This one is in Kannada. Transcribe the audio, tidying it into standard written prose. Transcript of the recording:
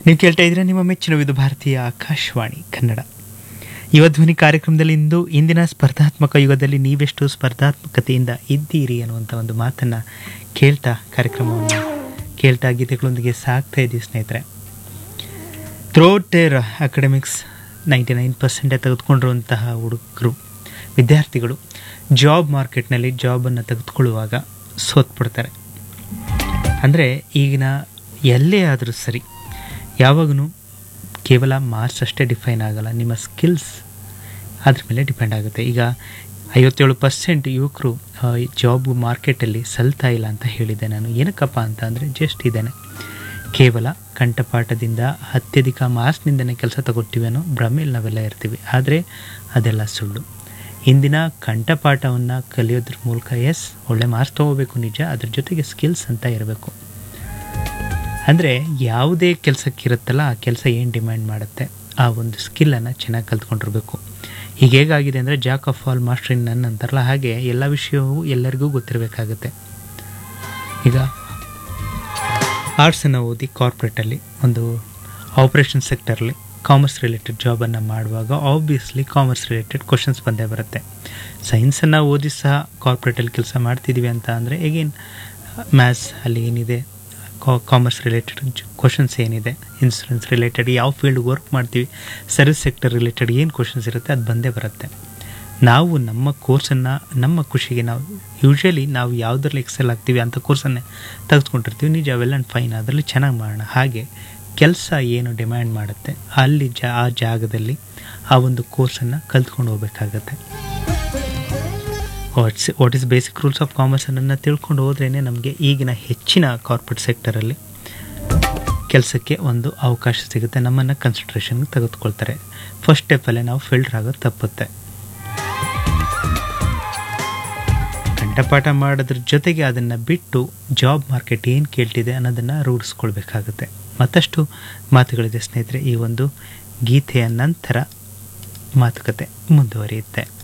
ನೀವು ಕೇಳ್ತಾ ಇದ್ರೆ ನಿಮ್ಮ ಮೆಚ್ಚಿನ ವಿವಿಧ ಭಾರತೀಯ ಆಕಾಶವಾಣಿ ಕನ್ನಡ ಯುವ ಧ್ವನಿ ಕಾರ್ಯಕ್ರಮದಲ್ಲಿ ಇಂದಿನ ಸ್ಪರ್ಧಾತ್ಮಕ ಯುಗದಲ್ಲಿ ನೀವೆಷ್ಟು ಸ್ಪರ್ಧಾತ್ಮಕತೆಯಿಂದ ಇದ್ದೀರಿ ಅನ್ನುವಂಥ ಒಂದು ಮಾತನ್ನು ಕಾರ್ಯಕ್ರಮವನ್ನು ಕೇಳ್ತಾ ಗೀತೆಗಳೊಂದಿಗೆ ಸಾಕ್ತಾ ಇದ್ದೀವಿ ಸ್ನೇಹಿತರೆ. ಥ್ರೋಟ್ ದೇರ್ ಅಕಾಡೆಮಿಕ್ಸ್ 99% ತೆಗೆದುಕೊಂಡಿರುವಂತಹ ಹುಡುಗರು ವಿದ್ಯಾರ್ಥಿಗಳು ಜಾಬ್ ಮಾರ್ಕೆಟ್ನಲ್ಲಿ ಜಾಬನ್ನು ತೆಗೆದುಕೊಳ್ಳುವಾಗ ಸೋತ್ಬಿಡ್ತಾರೆ. ಅಂದರೆ ಈಗಿನ ಎಲ್ಲೇ ಆದರೂ ಸರಿ ಯಾವಾಗೂ ಕೇವಲ ಮಾರ್ಕ್ಸ್ ಅಷ್ಟೇ ಡಿಫೈನ್ ಆಗಲ್ಲ, ನಿಮ್ಮ ಸ್ಕಿಲ್ಸ್ ಅದ್ರ ಮೇಲೆ ಡಿಪೆಂಡ್ ಆಗುತ್ತೆ. ಈಗ 57% ಯುವಕರು ಜಾಬ್ ಮಾರ್ಕೆಟಲ್ಲಿ ಸಲ್ತಾ ಇಲ್ಲ ಅಂತ ಹೇಳಿದೆ ನಾನು. ಏನಕ್ಕಪ್ಪ ಅಂತ ಅಂದರೆ ಜಸ್ಟ್ ಇದೇನೆ, ಕೇವಲ ಕಂಠಪಾಠದಿಂದ ಅತ್ಯಧಿಕ ಮಾರ್ಕ್ಸ್ನಿಂದನೇ ಕೆಲಸ ತಗೊಳ್ತೀವಿ ಅನ್ನೋ ಭ್ರಮೆಯಲ್ಲಿ ನಾವೆಲ್ಲ ಇರ್ತೀವಿ. ಆದರೆ ಅದೆಲ್ಲ ಸುಳ್ಳು. ಇಂದಿನ ಕಂಠಪಾಠವನ್ನು ಕಲಿಯೋದ್ರ ಮೂಲಕ ಒಳ್ಳೆ ಮಾರ್ಕ್ಸ್ ತೊಗೋಬೇಕು ನಿಜ, ಅದ್ರ ಜೊತೆಗೆ ಸ್ಕಿಲ್ಸ್ ಅಂತ ಇರಬೇಕು. ಅಂದರೆ ಯಾವುದೇ ಕೆಲಸಕ್ಕಿರುತ್ತಲ್ಲ ಆ ಕೆಲಸ ಏನು ಡಿಮ್ಯಾಂಡ್ ಮಾಡುತ್ತೆ ಆ ಒಂದು ಸ್ಕಿಲ್ಲನ್ನು ಚೆನ್ನಾಗಿ ಕಲ್ತ್ಕೊಂಡಿರ್ಬೇಕು. ಈಗ ಹೇಗಾಗಿದೆ ಅಂದರೆ Jack of all master in ನನ್ ಅಂತಾರಲ್ಲ, ಹಾಗೆ ಎಲ್ಲ ವಿಷಯವೂ ಎಲ್ಲರಿಗೂ ಗೊತ್ತಿರಬೇಕಾಗತ್ತೆ. ಈಗ ಆರ್ಟ್ಸನ್ನು ಓದಿ ಕಾರ್ಪೊರೇಟಲ್ಲಿ ಒಂದು ಆಪ್ರೇಷನ್ ಸೆಕ್ಟರಲ್ಲಿ ಕಾಮರ್ಸ್ ರಿಲೇಟೆಡ್ ಜಾಬನ್ನು ಮಾಡುವಾಗ ಆಬ್ವಿಯಸ್ಲಿ ಕಾಮರ್ಸ್ ರಿಲೇಟೆಡ್ ಕ್ವಶನ್ಸ್ ಬಂದೇ ಬರುತ್ತೆ. ಸೈನ್ಸನ್ನು ಓದಿ ಸಹ ಕಾರ್ಪೊರೇಟಲ್ಲಿ ಕೆಲಸ ಮಾಡ್ತಿದ್ದೀವಿ ಅಂತ ಅಂದರೆ ಎಗೇನ್ ಮ್ಯಾಥ್ಸ್ ಅಲ್ಲಿ ಏನಿದೆ, ಕಾಮರ್ಸ್ ರಿಲೇಟೆಡ್ ಕ್ವಶನ್ಸ್ ಏನಿದೆ, ಇನ್ಶೂರೆನ್ಸ್ ರಿಲೇಟೆಡ್ ಯಾವ ಫೀಲ್ಡ್ ವರ್ಕ್ ಮಾಡ್ತೀವಿ, ಸರ್ವಿಸ್ ಸೆಕ್ಟರ್ ರಿಲೇಟೆಡ್ ಏನು ಕ್ವಶನ್ಸ್ ಇರುತ್ತೆ ಅದು ಬಂದೇ ಬರುತ್ತೆ. ನಾವು ನಮ್ಮ ಕೋರ್ಸನ್ನು ನಮ್ಮ ಖುಷಿಗೆ ಯೂಶ್ವಲಿ ನಾವು ಯಾವುದ್ರಲ್ಲಿ ಎಕ್ಸೆಲ್ ಆಗ್ತೀವಿ ಅಂಥ ಕೋರ್ಸನ್ನೇ ತೆಗೆದುಕೊಂಡಿರ್ತೀವಿ. ನಿಜ ವೆಲ್ ಆ್ಯಂಡ್ ಫೈನ್, ಅದರಲ್ಲಿ ಚೆನ್ನಾಗಿ ಮಾಡೋಣ. ಹಾಗೆ ಕೆಲಸ ಏನು ಡಿಮ್ಯಾಂಡ್ ಮಾಡುತ್ತೆ ಅಲ್ಲಿ ಆ ಜಾಗದಲ್ಲಿ ಆ ಒಂದು ಕೋರ್ಸನ್ನು ಕಲ್ತ್ಕೊಂಡು ಹೋಗ್ಬೇಕಾಗತ್ತೆ. What is basic rules of commerce ಅನ್ನನ್ನು ತಿಳ್ಕೊಂಡು ಹೋದ್ರೇ ನಮಗೆ ಈಗಿನ ಹೆಚ್ಚಿನ ಕಾರ್ಪೊರೇಟ್ ಸೆಕ್ಟರಲ್ಲಿ ಕೆಲಸಕ್ಕೆ ಒಂದು ಅವಕಾಶ ಸಿಗುತ್ತೆ. ನಮ್ಮನ್ನು ಕನ್ಸಿಡ್ರೇಷನ್ಗೆ ತೆಗೆದುಕೊಳ್ತಾರೆ. ಫಸ್ಟ್ ಸ್ಟೆಪ್ಪಲ್ಲೇ ನಾವು ಫಿಲ್ಟರ್ ಆಗೋದು ತಪ್ಪುತ್ತೆ. ಕಂಠಪಾಠ ಮಾಡೋದ್ರ ಜೊತೆಗೆ ಅದನ್ನು ಬಿಟ್ಟು ಜಾಬ್ ಮಾರ್ಕೆಟ್ ಏನು ಕೇಳ್ತಿದೆ ಅನ್ನೋದನ್ನು ರೂಢಿಸ್ಕೊಳ್ಬೇಕಾಗುತ್ತೆ. ಮತ್ತಷ್ಟು ಮಾತುಗಳಿದೆ ಸ್ನೇಹಿತರೆ. ಈ ಒಂದು ಗೀತೆಯ ನಂತರ ಮಾತುಕತೆ ಮುಂದುವರಿಯುತ್ತೆ.